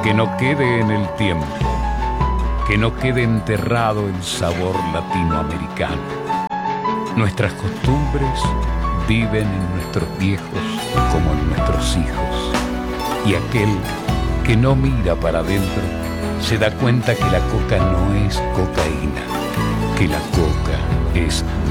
Que no quede en el tiempo, que no quede enterrado el sabor latinoamericano. Nuestras costumbres viven en nuestros viejos como en nuestros hijos. Y aquel que no mira para adentro se da cuenta que la coca no es cocaína, que la coca es